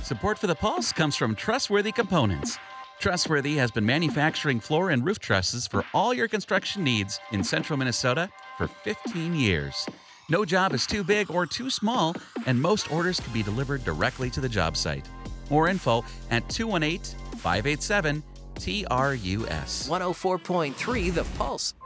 Support for the Pulse comes from Trustworthy Components. Trustworthy has been manufacturing floor and roof trusses for all your construction needs in central Minnesota for 15 years. No job is too big or too small, and most orders can be delivered directly to the job site. More info at 218 587 TRUS. 104.3 The Pulse.